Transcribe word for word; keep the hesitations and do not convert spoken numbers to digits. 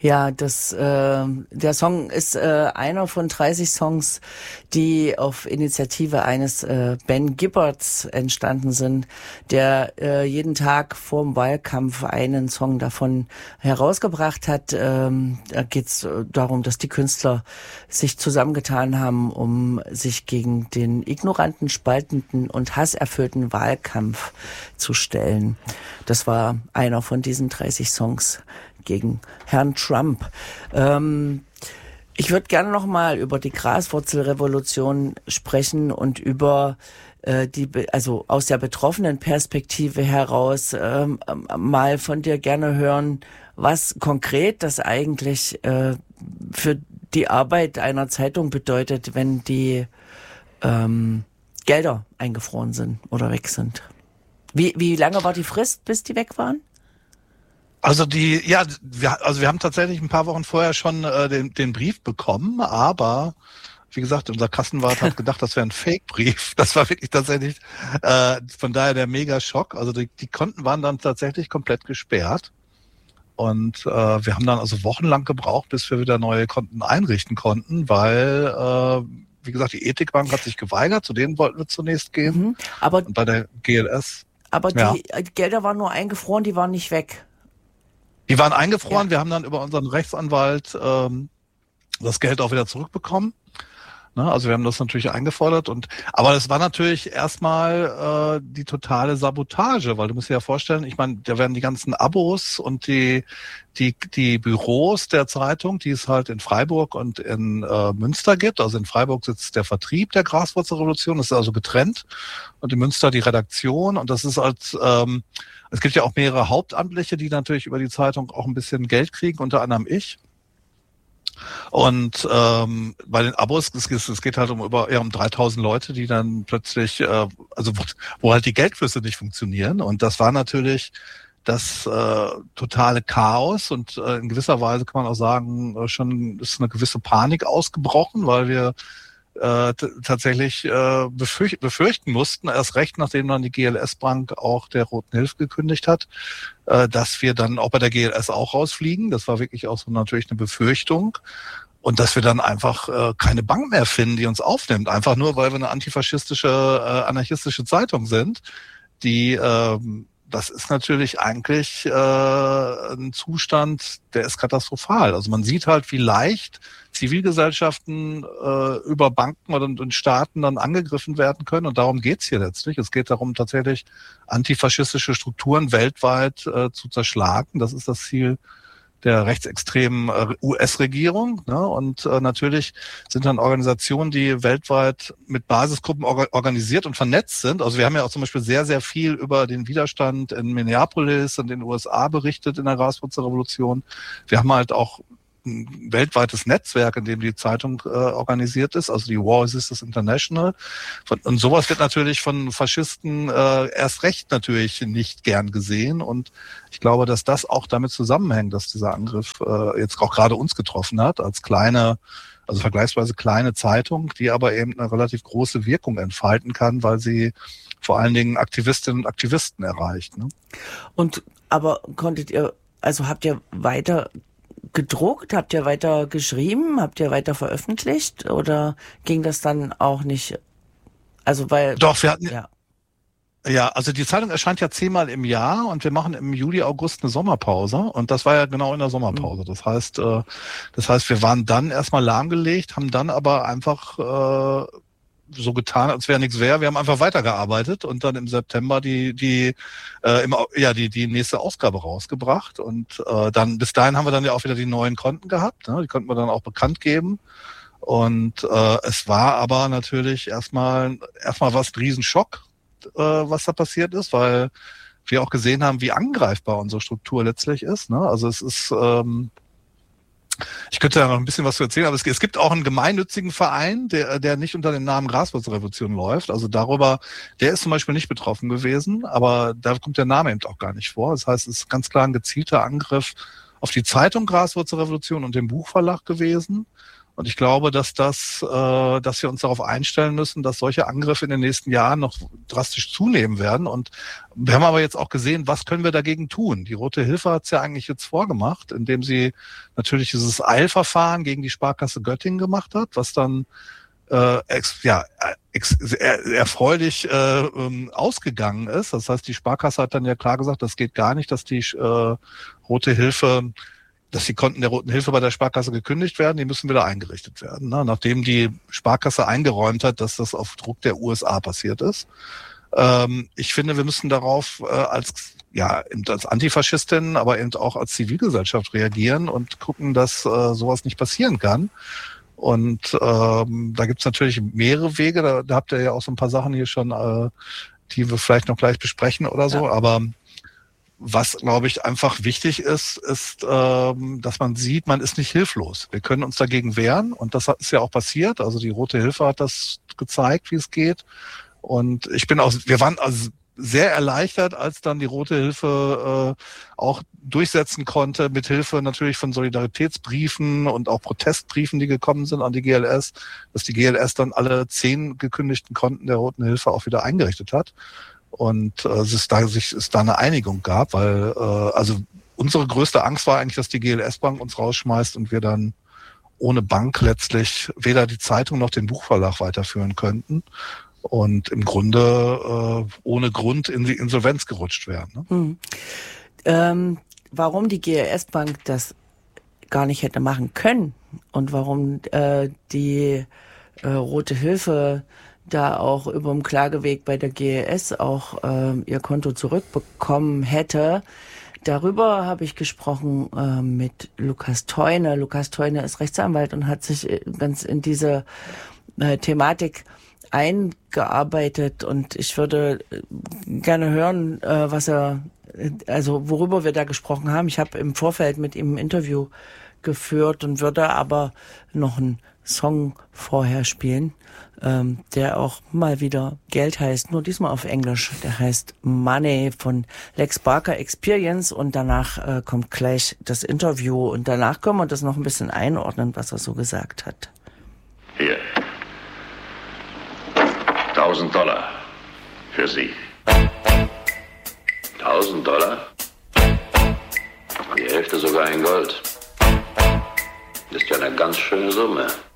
Ja, das, äh, der Song ist äh, einer von dreißig Songs, die auf Initiative eines äh, Ben Gibberts entstanden sind, der äh, jeden Tag vorm Wahlkampf einen Song davon herausgebracht hat. Ähm, da geht es darum, dass die Künstler sich zusammengetan haben, um sich gegen den ignoranten, spaltenden und hasserfüllten Wahlkampf zu stellen. Das war einer von diesen dreißig Songs gegen Herrn Trump. Ähm, ich würde gerne noch mal über die Graswurzelrevolution sprechen und über äh, die, also aus der betroffenen Perspektive heraus ähm, mal von dir gerne hören, was konkret das eigentlich äh, für die Arbeit einer Zeitung bedeutet, wenn die ähm, Gelder eingefroren sind oder weg sind. Wie, wie lange war die Frist, bis die weg waren? Also die, ja, wir, also wir haben tatsächlich ein paar Wochen vorher schon äh, den, den Brief bekommen, aber wie gesagt, unser Kassenwart hat gedacht, das wäre ein Fake-Brief. Das war wirklich tatsächlich, äh, von daher der Mega-Schock. Also die, die Konten waren dann tatsächlich komplett gesperrt. Und äh, wir haben dann also wochenlang gebraucht, bis wir wieder neue Konten einrichten konnten, weil, äh, wie gesagt, die Ethikbank hat sich geweigert, zu denen wollten wir zunächst gehen. Mhm, aber, und bei der G L S. Aber die ja. Gelder waren nur eingefroren, die waren nicht weg. Die waren eingefroren. Ja. Wir haben dann über unseren Rechtsanwalt ähm, das Geld auch wieder zurückbekommen. Ne, also wir haben das natürlich eingefordert. Und aber das war natürlich erstmal äh, die totale Sabotage, weil du musst dir ja vorstellen, ich meine, da werden die ganzen Abos und die die die Büros der Zeitung, die es halt in Freiburg und in äh, Münster gibt. Also in Freiburg sitzt der Vertrieb der Graswurzelrevolution, das ist also getrennt. Und in Münster die Redaktion. Und das ist als ähm, es gibt ja auch mehrere Hauptamtliche, die natürlich über die Zeitung auch ein bisschen Geld kriegen, unter anderem ich. Und ähm, bei den Abos, es, es geht halt um über ja, um dreitausend Leute, die dann plötzlich, äh, also wo, wo halt die Geldflüsse nicht funktionieren. Und das war natürlich das äh, totale Chaos. Und äh, in gewisser Weise kann man auch sagen, äh, schon ist eine gewisse Panik ausgebrochen, weil wir Äh, t- tatsächlich äh, befürch- befürchten mussten, erst recht, nachdem dann die G L S-Bank auch der Roten Hilfe gekündigt hat, äh, dass wir dann auch bei der G L S auch rausfliegen. Das war wirklich auch so natürlich eine Befürchtung. Und dass wir dann einfach äh, keine Bank mehr finden, die uns aufnimmt. Einfach nur, weil wir eine antifaschistische, äh, anarchistische Zeitung sind, die ähm, das ist natürlich eigentlich äh, ein Zustand, der ist katastrophal. Also man sieht halt, wie leicht Zivilgesellschaften äh, über Banken und, und Staaten dann angegriffen werden können. Und darum geht's hier letztlich. Es geht darum, tatsächlich antifaschistische Strukturen weltweit äh, zu zerschlagen. Das ist das Ziel der rechtsextremen äh, U S-Regierung. Ne? Und äh, natürlich sind dann Organisationen, die weltweit mit Basisgruppen or- organisiert und vernetzt sind. Also wir haben ja auch zum Beispiel sehr, sehr viel über den Widerstand in Minneapolis und den U S A berichtet in der Graswurzelrevolution. Wir haben halt auch ein weltweites Netzwerk, in dem die Zeitung äh, organisiert ist, also die War Resistance International. Von, und sowas wird natürlich von Faschisten äh, erst recht natürlich nicht gern gesehen. Und ich glaube, dass das auch damit zusammenhängt, dass dieser Angriff äh, jetzt auch gerade uns getroffen hat, als kleine, also vergleichsweise kleine Zeitung, die aber eben eine relativ große Wirkung entfalten kann, weil sie vor allen Dingen Aktivistinnen und Aktivisten erreicht. Ne? Und aber konntet ihr, also habt ihr weiter gedruckt? Habt ihr weiter geschrieben? Habt ihr weiter veröffentlicht? Oder ging das dann auch nicht? Also weil... Doch, wir hatten... Ja. Ja, also die Zeitung erscheint ja zehnmal im Jahr und wir machen im Juli, August eine Sommerpause und das war ja genau in der Sommerpause. Das heißt, äh, das heißt, wir waren dann erstmal lahmgelegt, haben dann aber einfach äh, so getan, als wäre nichts wäre. Wir haben einfach weitergearbeitet und dann im September die die äh, im, ja die die nächste Ausgabe rausgebracht und äh, dann bis dahin haben wir dann ja auch wieder die neuen Konten gehabt. Ne? Die konnten wir dann auch bekannt geben. Und äh, es war aber natürlich erstmal erstmal was ein Riesenschock, äh, was da passiert ist, weil wir auch gesehen haben, wie angreifbar unsere Struktur letztlich ist. Ne? Also es ist, ähm, ich könnte da noch ein bisschen was zu erzählen, aber es, es gibt auch einen gemeinnützigen Verein, der, der nicht unter dem Namen Graswurzelrevolution läuft. Also darüber, der ist zum Beispiel nicht betroffen gewesen, aber da kommt der Name eben auch gar nicht vor. Das heißt, es ist ganz klar ein gezielter Angriff auf die Zeitung Graswurzelrevolution und den Buchverlag gewesen. Und ich glaube, dass das, äh, dass wir uns darauf einstellen müssen, dass solche Angriffe in den nächsten Jahren noch drastisch zunehmen werden. Und wir haben aber jetzt auch gesehen, was können wir dagegen tun? Die Rote Hilfe hat es ja eigentlich jetzt vorgemacht, indem sie natürlich dieses Eilverfahren gegen die Sparkasse Göttingen gemacht hat, was dann äh, ex, ja, ex, er, erfreulich äh, ähm, ausgegangen ist. Das heißt, die Sparkasse hat dann ja klar gesagt, das geht gar nicht, dass die äh, Rote Hilfe dass die Konten der Roten Hilfe bei der Sparkasse gekündigt werden, die müssen wieder eingerichtet werden, ne? Nachdem die Sparkasse eingeräumt hat, dass das auf Druck der U S A passiert ist. Ähm, ich finde, wir müssen darauf äh, als ja als Antifaschistin, aber eben auch als Zivilgesellschaft reagieren und gucken, dass äh, sowas nicht passieren kann. Und ähm, da gibt's natürlich mehrere Wege. Da, da habt ihr ja auch so ein paar Sachen hier schon, äh, die wir vielleicht noch gleich besprechen oder so. Ja. Aber was, glaube ich, einfach wichtig ist, ist, ähm, dass man sieht, man ist nicht hilflos. Wir können uns dagegen wehren und das ist ja auch passiert. Also die Rote Hilfe hat das gezeigt, wie es geht. Und ich bin auch, wir waren also sehr erleichtert, als dann die Rote Hilfe äh, auch durchsetzen konnte, mit Hilfe natürlich von Solidaritätsbriefen und auch Protestbriefen, die gekommen sind an die G L S, dass die G L S dann alle zehn gekündigten Konten der Roten Hilfe auch wieder eingerichtet hat. Und äh, es ist da, sich, es da eine Einigung gab, weil äh, also unsere größte Angst war eigentlich, dass die G L S-Bank uns rausschmeißt und wir dann ohne Bank letztlich weder die Zeitung noch den Buchverlag weiterführen könnten und im Grunde äh, ohne Grund in die Insolvenz gerutscht wären. Ne? Hm. Ähm, warum die G L S-Bank das gar nicht hätte machen können und warum äh, die äh, Rote Hilfe da auch über dem Klageweg bei der G L S auch äh, ihr Konto zurückbekommen hätte. Darüber habe ich gesprochen äh, mit Lukas Theune. Lukas Theune ist Rechtsanwalt und hat sich ganz in diese äh, Thematik eingearbeitet. Und ich würde gerne hören, äh, was er, also worüber wir da gesprochen haben. Ich habe im Vorfeld mit ihm ein Interview geführt und würde aber noch einen Song vorher spielen, ähm, der auch mal wieder Geld heißt, nur diesmal auf Englisch. Der heißt Money von Lex Barker Experience und danach äh, kommt gleich das Interview und danach können wir das noch ein bisschen einordnen, was er so gesagt hat. Hier. Tausend Dollar für Sie. Tausend Dollar? Die Hälfte sogar in Gold. Das ist ja eine ganz schöne Summe.